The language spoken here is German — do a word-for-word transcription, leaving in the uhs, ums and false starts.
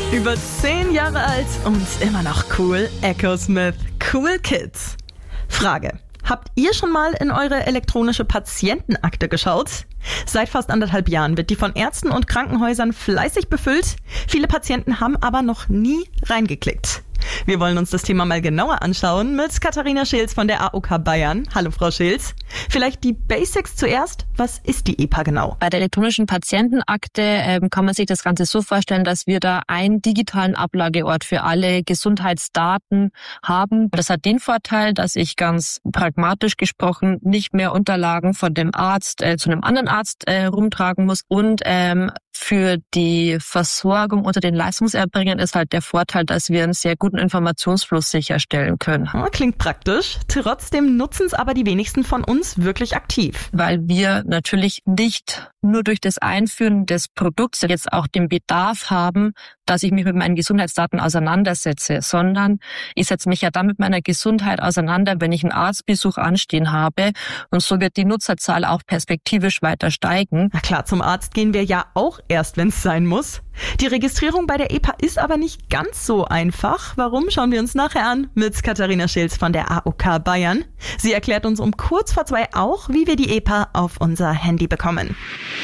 Über zehn Jahre alt und immer noch cool. Echosmith Cool Kids. Frage: Habt ihr schon mal in eure elektronische Patientenakte geschaut? Seit fast anderthalb Jahren wird die von Ärzten und Krankenhäusern fleißig befüllt. Viele Patienten haben aber noch nie reingeklickt. Wir wollen uns das Thema mal genauer anschauen mit Katharina Schilz von der A O K Bayern. Hallo Frau Schilz. Vielleicht die Basics zuerst. Was ist die E P A genau? Bei der elektronischen Patientenakte ähm, kann man sich das Ganze so vorstellen, dass wir da einen digitalen Ablageort für alle Gesundheitsdaten haben. Das hat den Vorteil, dass ich ganz pragmatisch gesprochen nicht mehr Unterlagen von dem Arzt äh, zu einem anderen Arzt äh, rumtragen muss. Und ähm, für die Versorgung unter den Leistungserbringern ist halt der Vorteil, dass wir einen sehr guten Informationsfluss sicherstellen können. Oh, klingt praktisch. Trotzdem nutzen es aber die wenigsten von uns wirklich aktiv. Weil wir natürlich nicht nur durch das Einführen des Produkts jetzt auch den Bedarf haben, dass ich mich mit meinen Gesundheitsdaten auseinandersetze, sondern ich setze mich ja dann mit meiner Gesundheit auseinander, wenn ich einen Arztbesuch anstehen habe. Und so wird die Nutzerzahl auch perspektivisch weiter steigen. Na klar, zum Arzt gehen wir ja auch erst, wenn es sein muss. Die Registrierung bei der E P A ist aber nicht ganz so einfach. Warum, schauen wir uns nachher an mit Katharina Schilz von der A O K Bayern. Sie erklärt uns um kurz vor zwei auch, wie wir die E P A auf unser Handy bekommen.